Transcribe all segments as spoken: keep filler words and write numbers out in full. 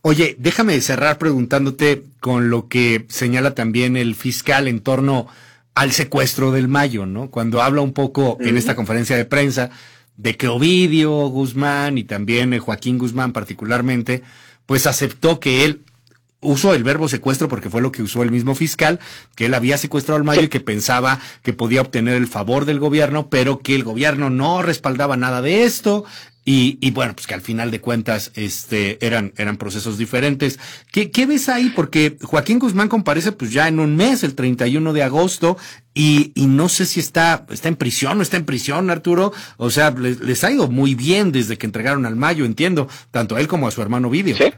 Oye, déjame cerrar preguntándote con lo que señala también el fiscal en torno al secuestro del Mayo, ¿no? Cuando habla un poco en esta conferencia de prensa de que Ovidio Guzmán y también Joaquín Guzmán particularmente, pues aceptó que él usó el verbo secuestro porque fue lo que usó el mismo fiscal, que él había secuestrado al Mayo y que pensaba que podía obtener el favor del gobierno, pero que el gobierno no respaldaba nada de esto. Y, y bueno, pues que al final de cuentas este eran eran procesos diferentes. ¿Qué, qué ves ahí? Porque Joaquín Guzmán comparece pues ya en un mes, el treinta y uno de agosto, y, y no sé si está está en prisión o no está en prisión, Arturo. O sea, les, les ha ido muy bien desde que entregaron al Mayo, entiendo, tanto a él como a su hermano Ovidio. Sí.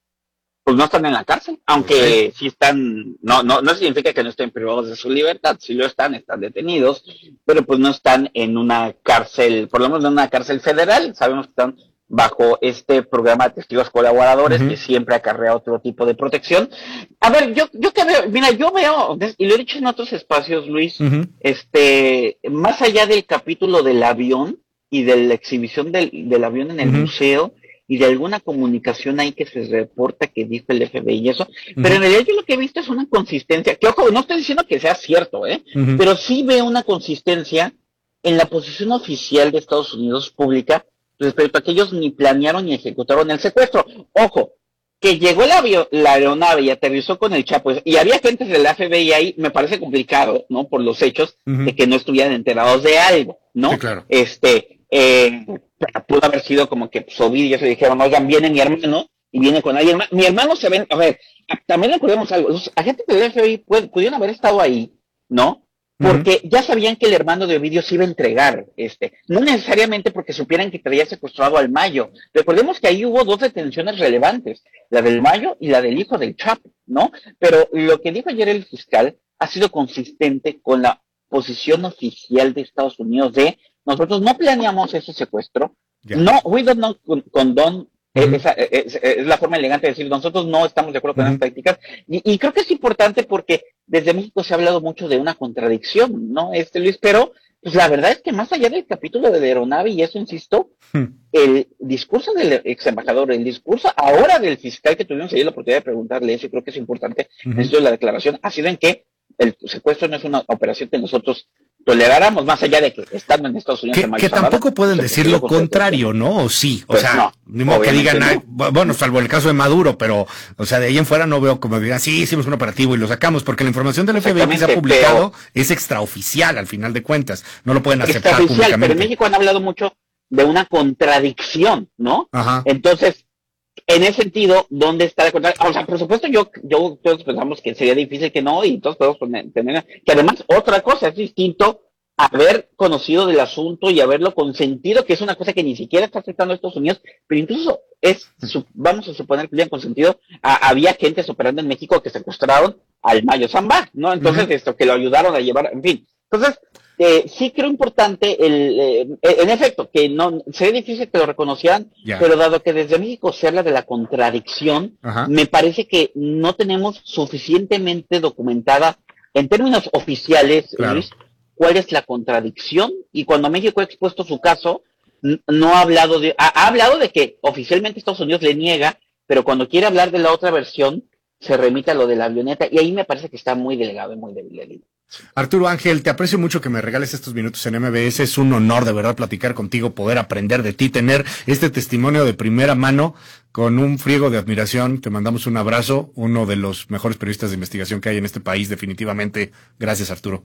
Pues no están en la cárcel, aunque sí, sí están, no, no, no significa que no estén privados de su libertad, sí lo están, están detenidos, pero pues no están en una cárcel, por lo menos en una cárcel federal, sabemos que están bajo este programa de testigos colaboradores, uh-huh, que siempre acarrea otro tipo de protección. A ver, yo, yo que veo, mira, yo veo, y lo he dicho en otros espacios, Luis, uh-huh, este, más allá del capítulo del avión y de la exhibición del, del avión en el uh-huh museo, y de alguna comunicación ahí que se reporta que dijo el F B I y eso, uh-huh, pero en realidad yo lo que he visto es una consistencia, que ojo, no estoy diciendo que sea cierto, ¿eh? Uh-huh. Pero sí veo una consistencia en la posición oficial de Estados Unidos pública respecto a que ellos ni planearon ni ejecutaron el secuestro. Ojo, que llegó la, avio- la aeronave y aterrizó con el Chapo, y había agentes del F B I ahí, me parece complicado, ¿no? Por los hechos uh-huh de que no estuvieran enterados de algo, ¿no? Sí, claro. Este, eh, pudo haber sido como que pues, Ovidio se dijeron, oigan, viene mi hermano, y viene con alguien más. Mi hermano se ven, a ver, también recordemos algo, los agentes del F B I pueden, pudieron haber estado ahí, ¿no? Porque uh-huh ya sabían que el hermano de Ovidio se iba a entregar, este, no necesariamente porque supieran que traía secuestrado al Mayo. Recordemos que ahí hubo dos detenciones relevantes, la del Mayo y la del hijo del Chapo, ¿no? Pero lo que dijo ayer el fiscal ha sido consistente con la posición oficial de Estados Unidos de nosotros no planeamos ese secuestro, yeah, no, we don't not condone, uh-huh, esa, es, es la forma elegante de decir, nosotros no estamos de acuerdo con uh-huh las prácticas, y, y creo que es importante porque desde México se ha hablado mucho de una contradicción, ¿no, este Luis? Pero, pues la verdad es que más allá del capítulo de la aeronave, y eso insisto, uh-huh, el discurso del ex embajador, el discurso ahora del fiscal que tuvimos ayer la oportunidad de preguntarle eso, y creo que es importante, uh-huh, eso de la declaración, ha sido en que el secuestro no es una operación que nosotros toleráramos, más allá de que estando en Estados Unidos... Que, que tampoco pueden decir lo contrario, ¿no? O sí, o pues sea, no, ni modo que digan, no, ay, bueno, salvo el caso de Maduro, pero, o sea, de ahí en fuera no veo como digan, sí, hicimos un operativo y lo sacamos, porque la información del F B I que se ha publicado pero, es extraoficial, al final de cuentas, no lo pueden aceptar públicamente. Pero en México han hablado mucho de una contradicción, ¿no? Ajá. Entonces, en ese sentido, ¿dónde está la contradicción? O sea, por supuesto, yo, yo, todos pensamos que sería difícil que no, y todos podemos tener, que además, otra cosa, es distinto haber conocido del asunto y haberlo consentido, que es una cosa que ni siquiera está aceptando Estados Unidos, pero incluso es, vamos a suponer que hubieran consentido, a, había gentes operando en México que secuestraron al Mayo Zambada, ¿no? Entonces, uh-huh, esto, que lo ayudaron a llevar, en fin. Entonces, eh, sí creo importante, el, eh, en efecto, que no, sería difícil que lo reconocieran, yeah, pero dado que desde México se habla de la contradicción, uh-huh, me parece que no tenemos suficientemente documentada, en términos oficiales, claro, Luis, cuál es la contradicción, y cuando México ha expuesto su caso, no ha hablado de, ha, ha hablado de que oficialmente Estados Unidos le niega, pero cuando quiere hablar de la otra versión, se remite a lo de la avioneta, y ahí me parece que está muy delegado y muy débil. Arturo Ángel, te aprecio mucho que me regales estos minutos en M B S, es un honor de verdad platicar contigo, poder aprender de ti, tener este testimonio de primera mano, con un friego de admiración, te mandamos un abrazo, uno de los mejores periodistas de investigación que hay en este país, definitivamente. Gracias, Arturo.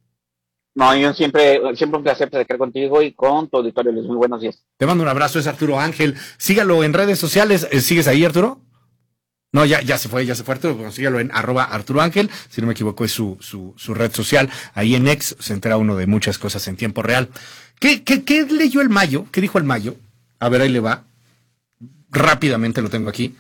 No, yo siempre, siempre un placer platicar contigo y con tu auditorio, Luis. Muy buenos días. Te mando un abrazo, es Arturo Ángel. Sígalo en redes sociales. ¿Sigues ahí, Arturo? No, ya, ya se fue, ya se fue Arturo. Bueno, sígalo en arroba Arturo Ángel. Si no me equivoco, es su, su, su red social. Ahí en X se entera uno de muchas cosas en tiempo real. ¿Qué, qué, qué leyó el Mayo? ¿Qué dijo el Mayo? A ver, ahí le va. Rápidamente lo tengo aquí.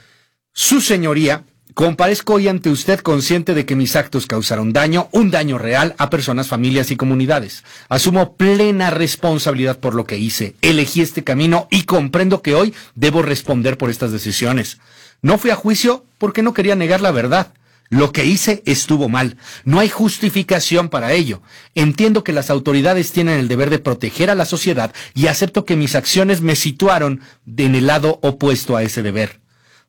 Su señoría, comparezco hoy ante usted consciente de que mis actos causaron daño, un daño real a personas, familias y comunidades. Asumo plena responsabilidad por lo que hice. Elegí este camino y comprendo que hoy debo responder por estas decisiones. No fui a juicio porque no quería negar la verdad. Lo que hice estuvo mal. No hay justificación para ello. Entiendo que las autoridades tienen el deber de proteger a la sociedad y acepto que mis acciones me situaron en el lado opuesto a ese deber.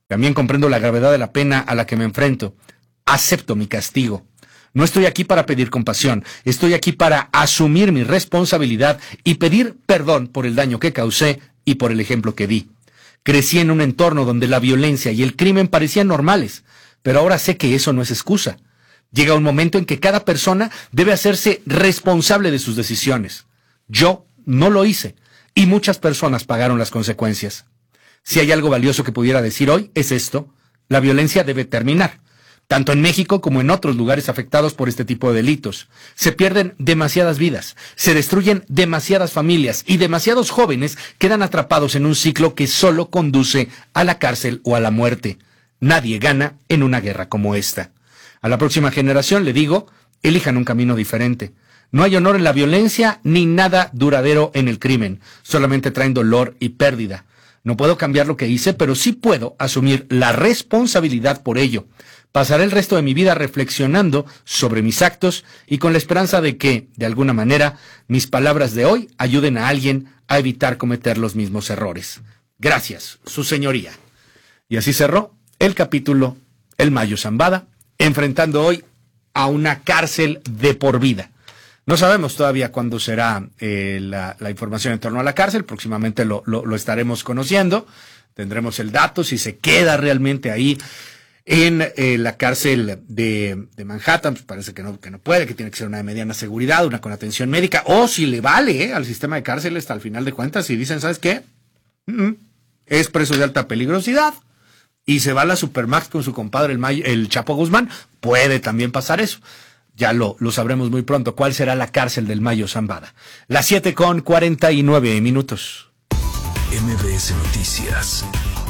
También comprendo la gravedad de la pena a la que me enfrento. Acepto mi castigo. No estoy aquí para pedir compasión, estoy aquí para asumir mi responsabilidad y pedir perdón por el daño que causé y por el ejemplo que di. Crecí en un entorno donde la violencia y el crimen parecían normales, pero ahora sé que eso no es excusa. Llega un momento en que cada persona debe hacerse responsable de sus decisiones. Yo no lo hice, y muchas personas pagaron las consecuencias. Si hay algo valioso que pudiera decir hoy, es esto: la violencia debe terminar, tanto en México como en otros lugares afectados por este tipo de delitos. Se pierden demasiadas vidas, se destruyen demasiadas familias y demasiados jóvenes quedan atrapados en un ciclo que solo conduce a la cárcel o a la muerte. Nadie gana en una guerra como esta. A la próxima generación le digo, elijan un camino diferente. No hay honor en la violencia ni nada duradero en el crimen, solamente traen dolor y pérdida. No puedo cambiar lo que hice, pero sí puedo asumir la responsabilidad por ello. Pasaré el resto de mi vida reflexionando sobre mis actos y con la esperanza de que, de alguna manera, mis palabras de hoy ayuden a alguien a evitar cometer los mismos errores. Gracias, su señoría. Y así cerró el capítulo El Mayo Zambada, enfrentando hoy a una cárcel de por vida. No sabemos todavía cuándo será eh, la, la información en torno a la cárcel, próximamente lo, lo, lo estaremos conociendo, tendremos el dato, si se queda realmente ahí en eh, la cárcel de, de Manhattan, pues parece que no, que no puede, que tiene que ser una de mediana seguridad, una con atención médica, o si le vale eh, al sistema de cárceles hasta el final de cuentas, y dicen, ¿sabes qué? Mm-mm, es preso de alta peligrosidad, y se va a la Supermax con su compadre el, May, el Chapo Guzmán, puede también pasar eso. Ya lo, lo sabremos muy pronto. ¿Cuál será la cárcel del Mayo Zambada? Las siete con cuarenta y nueve minutos. M B S Noticias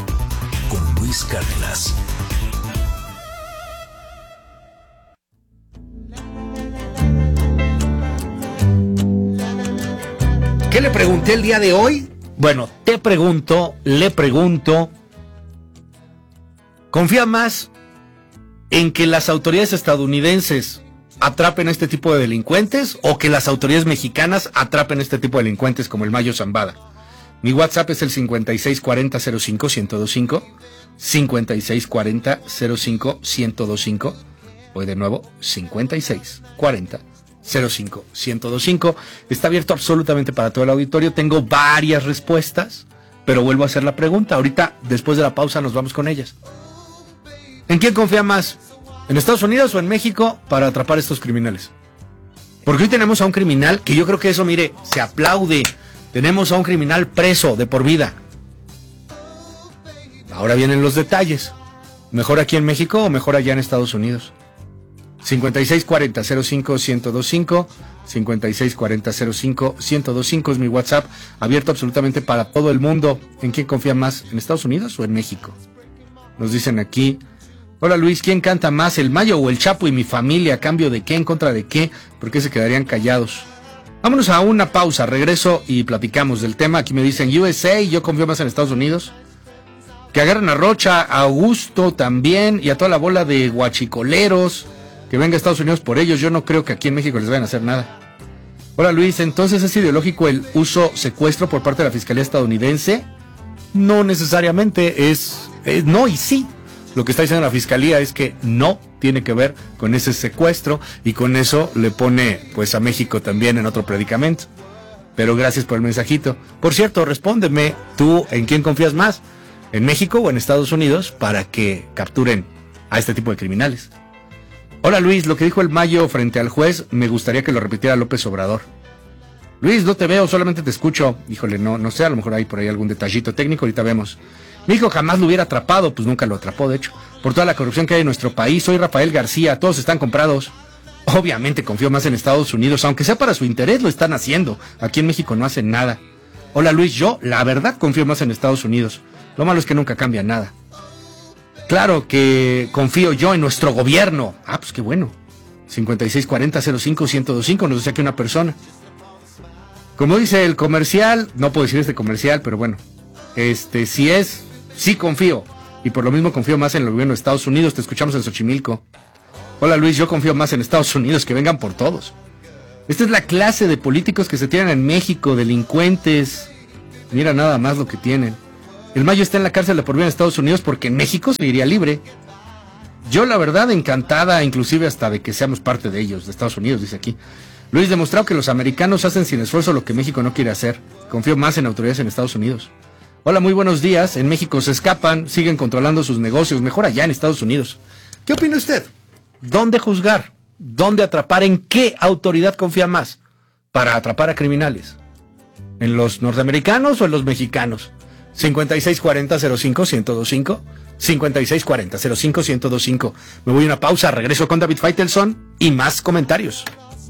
con Luis Cárdenas. ¿Qué le pregunté el día de hoy? Bueno, te pregunto, le pregunto, ¿confía más en que las autoridades estadounidenses atrapen a este tipo de delincuentes o que las autoridades mexicanas atrapen a este tipo de delincuentes como el Mayo Zambada? Mi WhatsApp es el cincuenta y seis cuarenta cero cinco ciento veinticinco, cincuenta y seis cuarenta cero cinco ciento veinticinco, voy de nuevo, cincuenta y seis cuarenta cero cinco ciento veinticinco. Está abierto absolutamente para todo el auditorio. Tengo varias respuestas, pero vuelvo a hacer la pregunta. Ahorita, después de la pausa, nos vamos con ellas. ¿En quién confía más? ¿En Estados Unidos o en México para atrapar a estos criminales? Porque hoy tenemos a un criminal que yo creo que eso, mire, se aplaude. Tenemos a un criminal preso de por vida. Ahora vienen los detalles. ¿Mejor aquí en México o mejor allá en Estados Unidos? cincuenta y seis cuarenta cero cinco ciento veinticinco, cincuenta y seis cuarenta cero cinco ciento veinticinco es mi WhatsApp, abierto absolutamente para todo el mundo. ¿En quién confía más? ¿En Estados Unidos o en México? Nos dicen aquí: hola Luis, ¿quién canta más, el Mayo o el Chapo y mi familia? ¿A cambio de qué? ¿En contra de qué? ¿Por qué se quedarían callados? Vámonos a una pausa, regreso y platicamos del tema. Aquí me dicen U S A, yo confío más en Estados Unidos. Que agarren a Rocha, a Augusto también y a toda la bola de guachicoleros. Que venga a Estados Unidos por ellos. Yo no creo que aquí en México les vayan a hacer nada. Hola Luis, ¿entonces es ideológico el uso secuestro por parte de la Fiscalía estadounidense? No necesariamente, es, es no y sí. Lo que está diciendo la Fiscalía es que no tiene que ver con ese secuestro y con eso le pone pues a México también en otro predicamento. Pero gracias por el mensajito. Por cierto, respóndeme, ¿tú en quién confías más? ¿En México o en Estados Unidos para que capturen a este tipo de criminales? Hola Luis, lo que dijo el Mayo frente al juez, me gustaría que lo repitiera López Obrador. Luis, no te veo, solamente te escucho. Híjole, no, no sé, a lo mejor hay por ahí algún detallito técnico, ahorita vemos. Mi hijo jamás lo hubiera atrapado, pues nunca lo atrapó, de hecho, por toda la corrupción que hay en nuestro país. Soy Rafael García, todos están comprados. Obviamente confío más en Estados Unidos, aunque sea para su interés, lo están haciendo. Aquí en México no hacen nada. Hola Luis, yo, la verdad, confío más en Estados Unidos. Lo malo es que nunca cambia nada. Claro que confío yo en nuestro gobierno. Ah, pues qué bueno. cincuenta y seis cuarenta cero cinco ciento veinticinco, nos decía que una persona. Como dice el comercial, no puedo decir este comercial, pero bueno, este, si es, sí confío. Y por lo mismo confío más en el gobierno de Estados Unidos. Te escuchamos en Xochimilco. Hola Luis, yo confío más en Estados Unidos, que vengan por todos. Esta es la clase de políticos que se tienen en México, delincuentes. Mira nada más lo que tienen. El Mayo está en la cárcel de por vida en Estados Unidos porque en México se iría libre. Yo, la verdad, encantada, inclusive hasta de que seamos parte de ellos, de Estados Unidos, dice aquí. Luis, demostrado que los americanos hacen sin esfuerzo lo que México no quiere hacer. Confío más en autoridades en Estados Unidos. Hola, muy buenos días. En México se escapan, siguen controlando sus negocios. Mejor allá en Estados Unidos. ¿Qué opina usted? ¿Dónde juzgar? ¿Dónde atrapar? ¿En qué autoridad confía más para atrapar a criminales? ¿En los norteamericanos o en los mexicanos? cincuenta y seis cuarenta cero cinco uno cero dos cinco, cincuenta y seis cuarenta cero cinco uno cero dos cinco. Me voy a una pausa, regreso con David Faitelson y más comentarios.